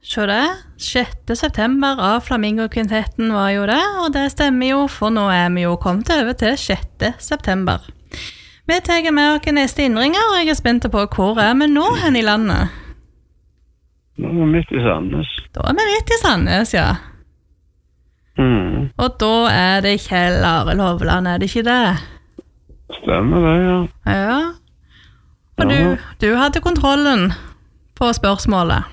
Så det, 6. september av Flamingo-kvintetten var jo det, og det stemmer jo, for nå vi jo kommet over til 6. september. Vi tar med oss neste innringer, og jeg spent på hvor vi nå hen i landet. Nå er vi midt i Sandnes. Da vi midt i Sandnes, ja. Og da det Kjell Arild Hovland, det ikke det? Stemmer det, ja. Ja. Og du hadde kontrollen på spørsmålet.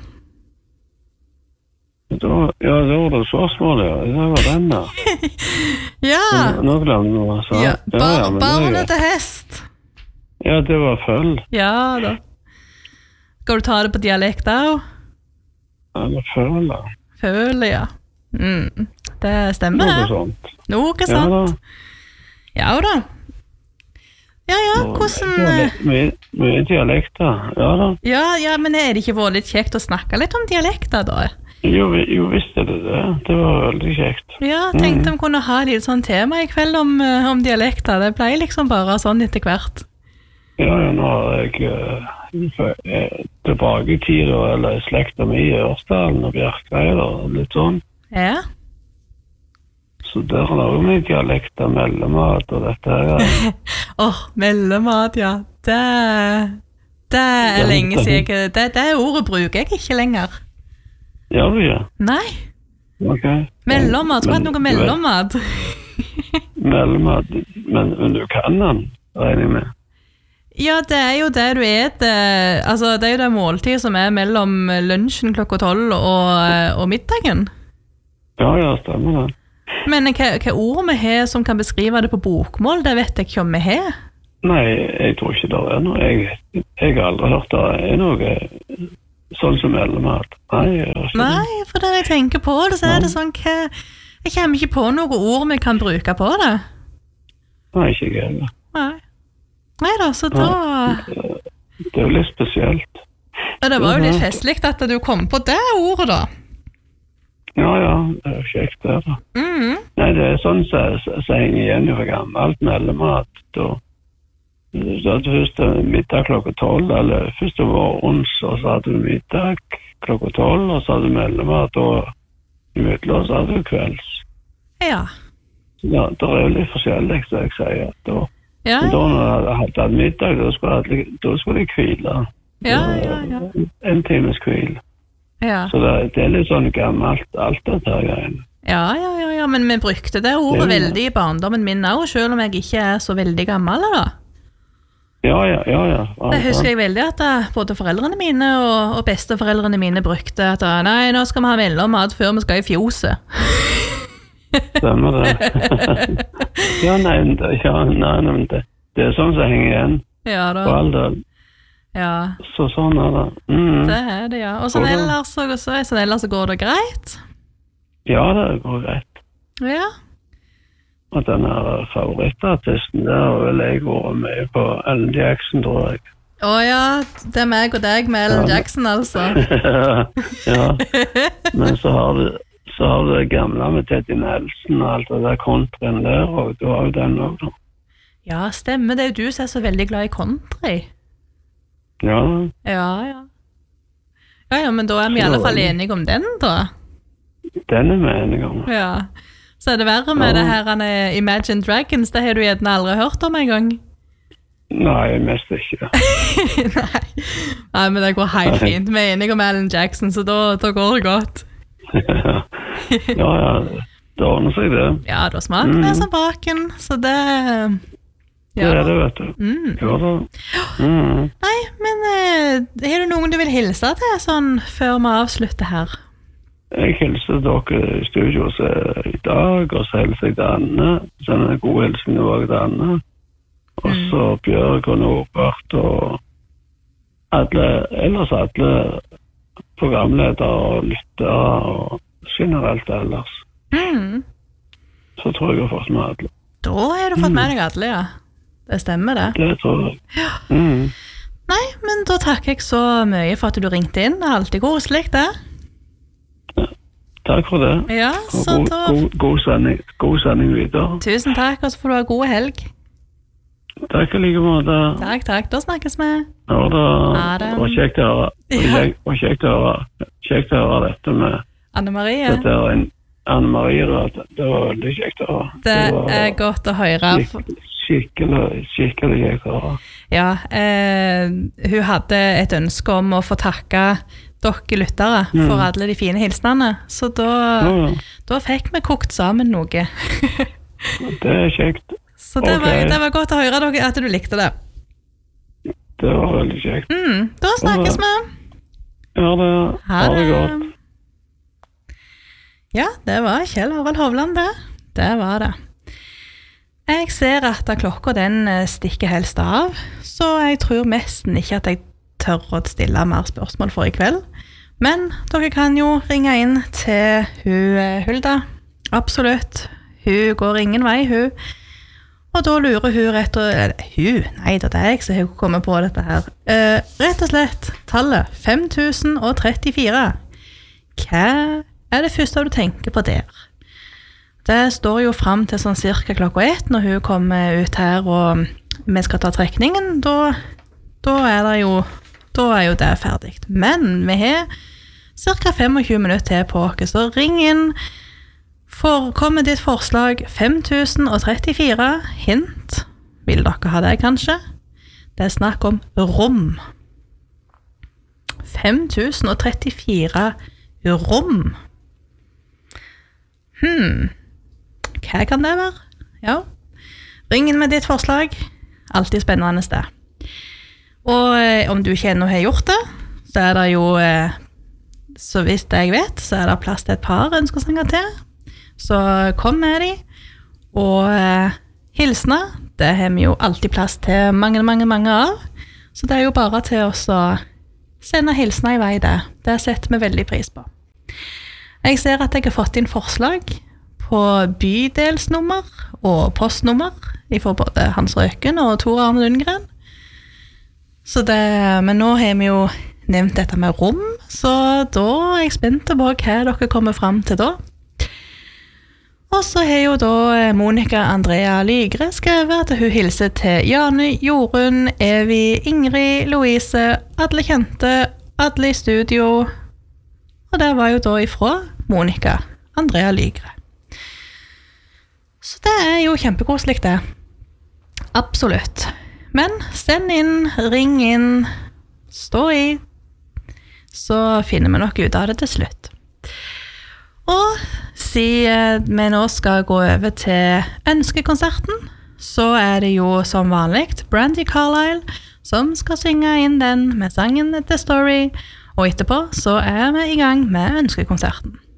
Det var det spørsmålet, ja. Det var den da. Ja. Nå glemmer jeg så. Ja. Barnet til hest. Ja, det var følg. Ja da. Skal du ta det på dialekt da? Eller føl, Føl, ja. Det stemmer det. Noe sånt. Noe sant. Ja da. Ja, hvordan... Mye dialekter, ja da. Ja, men det ikke vært litt kjekt å snakke litt om dialekter da? Jo, visst det. Det var veldig kjekt. Ja, tenkte vi kunne ha litt sånn tema i kveld om dialekter. Det ble liksom bare sånn etter hvert. Ja, nå har jeg tilbake i tid, eller slekta mi i Ørsdalen og Bjerkreid og litt sånn. Ja. Så der har det jo mye dialekter, meldemat og dette her. Meldemat, ja. Det lenge siden. Det ordet bruker jeg ikke lenger. Gjør du ikke? Nei. Ok. Meldemat, tror jeg noe meldemat. Meldemat, men du kan den, regner jeg med. Ja, det jo det du altså det jo det måltid som mellom lunsjen klokka 12 og middagen. Ja, stemmer det. Men hva ord vi har som kan beskrive det på bokmål, det vet jeg ikke om vi har. Nei, jeg tror ikke det noe. Jeg har aldri hørt det noe sånn som meldemat. Nei, for når jeg tenker på det, så det sånn jeg kommer ikke på noen ord vi kan bruke på det. Nei, ikke jeg heller. Nei da, så da... Det jo litt spesielt. Og det var jo litt festlig at du kom på det ordet da. Ja, det jo kjekt det da. Nei, det sånn som henger igjen fra gammelt meldemat. Da hadde først middag klokka 12, eller først det var ons, og så hadde du middag klokka 12, og så hadde du meldemat, og i middag så hadde du kvelds. Ja. Ja, det jo litt forskjellig, så jeg sier at da... Ja. Da når jeg hadde middag, da skulle jeg hvile. Ja. En times hvil. Ja. Så det litt sånn gammelt, alt dette her greiene. Ja, men vi brukte det ordet veldig i barndommen min også, selv om jeg ikke så veldig gammel da. Ja. Det husker jeg veldig at både foreldrene mine og besteforeldrene mine brukte at nei, nå skal vi ha mellommat før vi skal i fjoset. Stemmer det. Nei, det sånn som henger igjen. Ja da. På all del. Ja. Så sånn det. Det det, ja. Og sånn ellers så går det greit? Ja, det går greit. Ja. Og denne favorittartisten, det har vel jeg vært med på Alan Jackson, tror jeg. Ja, det meg og deg med Alan Jackson, altså. Ja, men så har du det gamle med Teddy Nelson og alt det der kontrien der, og du har jo den også da. Ja, stemmer. Det jo du som så veldig glad i country. Ja. Ja, men da vi i alle fall enige om den, da. Den vi enige om. Ja. Så det verre med det her Imagine Dragons, det har du gjerne aldri hørt om en gang? Nei, mest ikke. Nei, men det går helt fint. Vi enige om Alan Jackson, så da går det godt. Ja, det ordner seg det. Ja, da smaker det som baken, så det... Ja. Det vet du. Ja da. Nei, men har du noen du vil hilse til sånn før vi avslutter her? Jeg hilser dere i studio i dag, og så hilser jeg til Anne. Sånn en god hilsen til Anne. Og så Bjørg og Norbert og ellers alle programledere og lyttere og generelt ellers. Så tror jeg har fått med alle. Da har du fått med deg alle, ja. Det stemmer det. Det tror jeg. Ja. Nei, men da takker jeg så mye for at du ringte inn. Det alltid koselig, det. Ja, takk for det. Ja, så da... God sending videre. Tusen takk, og så får du ha god helg. Takk i like måte. Takk. Da snakkes vi. Ja da. Og kjekt å høre. kjekt å høre dette med Anne Marie. Dette er Anne Marie, det var veldig kjekt å høre. Det er godt å høre. Skikkelig kjekt å høre. Ja, hun hadde et ønske om å få takke dere lyttere for alle de fine hilsene, så da fikk vi kokt sammen noe. Det er kjekt. Så det var godt å høre at du likte det. Det var veldig kjekt. Da snakkes vi. Ja, ha det godt. Ja, det var Kjell Harald Hovland det. Det var det. Jeg ser at klokka den stikker helst av, så jeg tror nesten ikke at jeg tør å stille mer spørsmål for i kveld. Men dere kan jo ringe inn til Hulda. Absolutt. Hun går ingen vei, hun. Og da lurer hun rett og Nei, det er jeg som har kommet på dette her. Rett og slett, tallet 5034. Hva er det første du tenker på der? Det står jo frem til sånn cirka klokka 1 når hun kommer ut her og vi skal ta trekningen. Da er jo det ferdig. Men vi har cirka 25 minutter til på oss, så ring inn. Kom med ditt forslag 5034. Hint. Vil dere ha det kanskje? Det er snakk om rom. 5034 rom. Hva kan det være? Ja. Ring inn med ditt forslag. Alltid spennende sted. Og om du ikke ennå har gjort det, så er det jo, så vidt jeg vet, så er det plass til et par ønskesanger til. Så kom med de. Og hilsene, det har vi jo alltid plass til mange av. Så det er jo bare til oss å sende hilsene i vei det. Det setter vi veldig pris på. Jeg ser at jeg har fått inn forslag på bydelsnummer og postnummer for både Hans Røken og Tor Arne Lundgren. Men nå har vi jo nevnt dette med rom, så da er jeg spent på hva dere kommer frem til da. Og så har jo da Monica Andrea Lygre skrevet at hun hilser til Jane, Jorunn, Evi, Ingrid, Louise, alle kjente, alle i studio. Og det var jo da ifra Monica Andrea Lygre. Så det er jo kjempekoselig det. Absolutt. Men send inn, ring inn, stå i, så finner vi nok ut av det til slutt. Og siden vi nå skal gå over til ønskekonserten, så er det jo som vanlig Brandi Carlile som skal synge inn den med sangen The Story, og etterpå så er vi i gang med ønskekonserten.